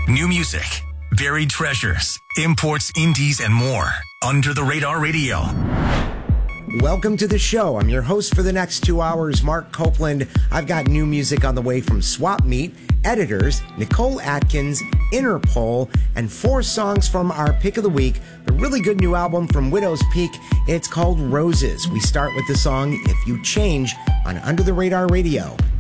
New music, buried treasures, imports, indies, and more. Under the Radar Radio. Welcome to the show. I'm your host for the next 2 hours, Mark Copeland. I've got new music on the way from Swap Meet, Editors, Nicole Atkins, Interpol, and 4 songs from our pick of the week. A really good new album from Widow's Peak. It's called Roses. We start with the song If You Change on Under the Radar Radio.